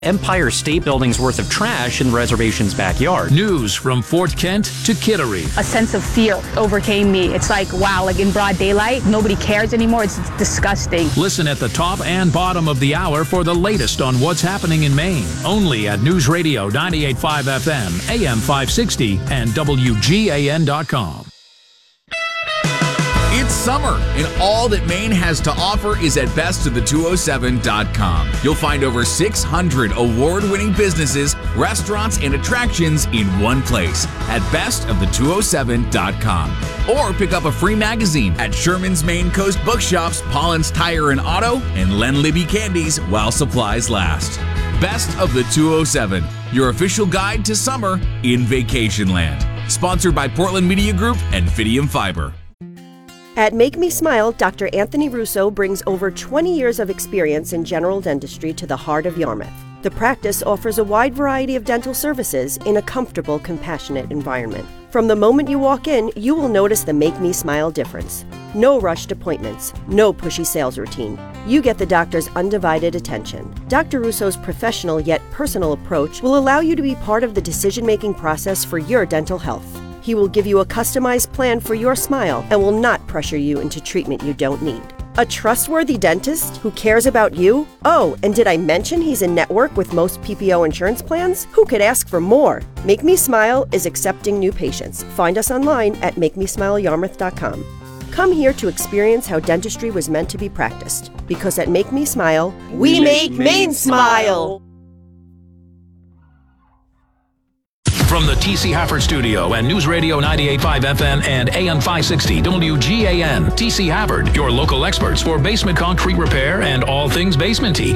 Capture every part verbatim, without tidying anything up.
Empire State Building's worth of trash in the reservation's backyard. News from Fort Kent to Kittery. A sense of fear overcame me. It's like, wow, like in broad daylight, nobody cares anymore. It's disgusting. Listen at the top and bottom of the hour for the latest on what's happening in Maine. Only at News Radio ninety-eight point five F M, A M five sixty, and W G A N dot com. It's summer, and all that Maine has to offer is at best of the two oh seven dot com. You'll find over six hundred award-winning businesses, restaurants, and attractions in one place at best of the two oh seven dot com. Or pick up a free magazine at Sherman's Maine Coast Bookshops, Pollen's Tire and Auto, and Len Libby Candies while supplies last. Best of the two oh seven, your official guide to summer in Vacationland. Sponsored by Portland Media Group and Fidium Fiber. At Make Me Smile, Doctor Anthony Russo brings over twenty years of experience in general dentistry to the heart of Yarmouth. The practice offers a wide variety of dental services in a comfortable, compassionate environment. From the moment you walk in, you will notice the Make Me Smile difference. No rushed appointments, no pushy sales routine. You get the doctor's undivided attention. Doctor Russo's professional yet personal approach will allow you to be part of the decision-making process for your dental health. He will give you a customized plan for your smile and will not pressure you into treatment you don't need. A trustworthy dentist who cares about you? Oh, and did I mention he's in network with most P P O insurance plans? Who could ask for more? Make Me Smile is accepting new patients. Find us online at make me smile yarmouth dot com. Come here to experience how dentistry was meant to be practiced. Because at Make Me Smile, we, we make Maine smile! From the T C Hafford Studio and News Radio ninety-eight point five F M and A M five sixty W G A N, T C Hafford, your local experts for basement concrete repair and all things basement-y.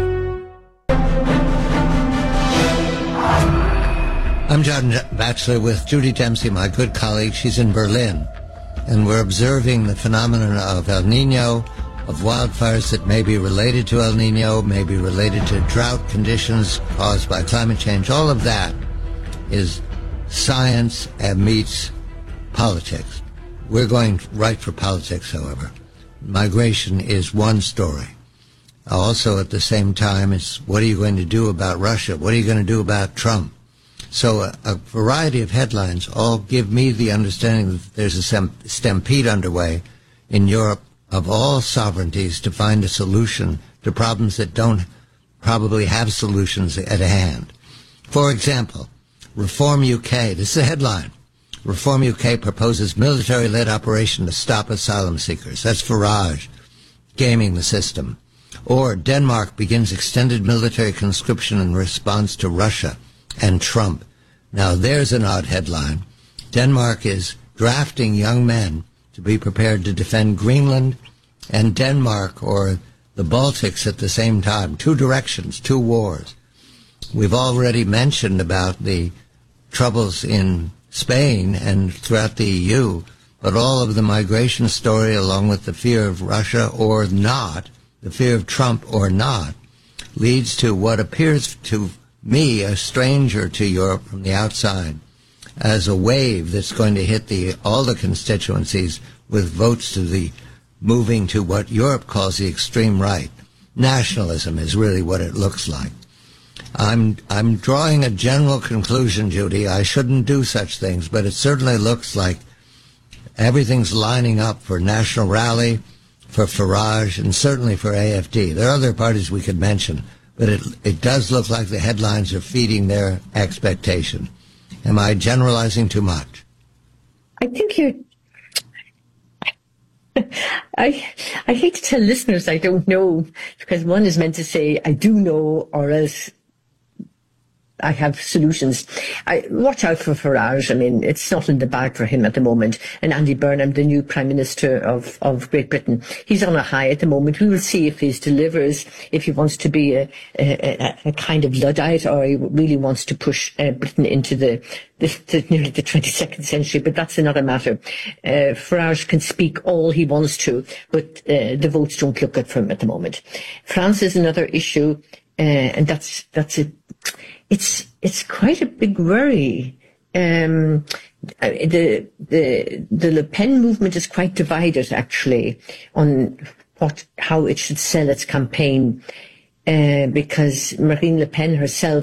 I'm John Batchelor with Judy Dempsey, my good colleague. She's in Berlin, and we're observing the phenomenon of El Nino, of wildfires that may be related to El Nino, may be related to drought conditions caused by climate change. All of that is science and meets politics. We're going right for politics, however. Migration is one story. Also, at the same time, it's what are you going to do about Russia? What are you going to do about Trump? So a, a variety of headlines all give me the understanding that there's a sem- stampede underway in Europe of all sovereignties to find a solution to problems that don't probably have solutions at hand. For example, Reform U K, this is a headline. Reform U K proposes military-led operation to stop asylum seekers. That's Farage, gaming the system. Or Denmark begins extended military conscription in response to Russia and Trump. Now there's an odd headline. Denmark is drafting young men to be prepared to defend Greenland and Denmark or the Baltics at the same time. Two directions, two wars. We've already mentioned about the troubles in Spain and throughout the E U, but all of the migration story, along with the fear of Russia or not, the fear of Trump or not, leads to what appears to me, a stranger to Europe from the outside, as a wave that's going to hit the all the constituencies with votes to the moving to what Europe calls the extreme right. Nationalism is really what it looks like. I'm I'm drawing a general conclusion, Judy. I shouldn't do such things, but it certainly looks like everything's lining up for National Rally, for Farage, and certainly for A F D. There are other parties we could mention, but it it does look like the headlines are feeding their expectation. Am I generalizing too much? I think you're... I I hate to tell listeners I don't know, because one is meant to say I do know, or else I have solutions. I, watch out for Farage. I mean, it's not in the bag for him at the moment. And Andy Burnham, the new Prime Minister of, of Great Britain, he's on a high at the moment. We will see if he delivers, if he wants to be a, a, a kind of Luddite, or he really wants to push uh, Britain into the, the, the nearly the twenty-second century. But that's another matter. Uh, Farage can speak all he wants to, but uh, the votes don't look good for him at the moment. France is another issue, uh, and that's that's it. It's it's quite a big worry. Um, the the the Le Pen movement is quite divided, actually, on what how it should sell its campaign. uh, because Marine Le Pen herself